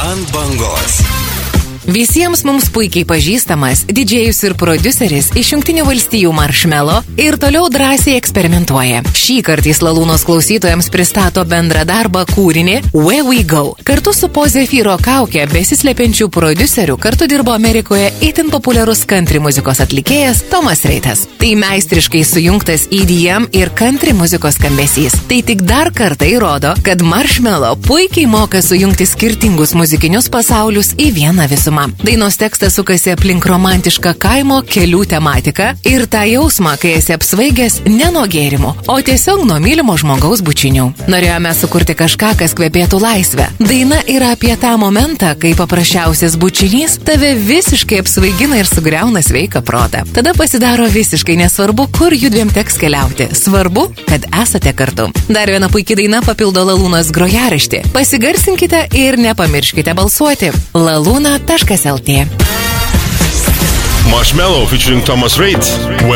Ant bangos. Visiems mums puikiai pažįstamas didžėjus ir prodiuseris iš Jungtinių valstijų Marshmello ir toliau drąsiai eksperimentuoja. Šį kartą Lalūnos klausytojams pristato bendrą darbą kūrinį Where We Go. Kartu su po Zefyro kauke besislepiančių prodiuserių kartu dirbo Amerikoje itin populiarus country muzikos atlikėjas Tomas Reitas. Tai meistriškai sujungtas EDM ir country muzikos skambesys. Tai tik dar kartą įrodo, kad Marshmello puikiai moka sujungti skirtingus muzikinius pasaulius į vieną visumą. Dainos tekstas sukasi aplink romantišką kaimo kelių tematiką ir tą jausmą, kai esi apsvaigęs ne nuo gėrimų, o tiesiog nuo mylimo žmogaus bučinių. Norėjome sukurti kažką, kas kvepėtų laisvę. Daina yra apie tą momentą, kai paprasčiausias bučinys tave visiškai apsvaigina ir sugriauna sveiką protą. Tada pasidaro visiškai nesvarbu, kur judviem teks keliauti. Svarbu, kad esate kartu. Dar viena puikia daina papildo Lalūnos grojaraštį. Pasigarsinkite ir nepamirškite balsuoti. Laluna.lt Marshmello featuring Thomas Raitt.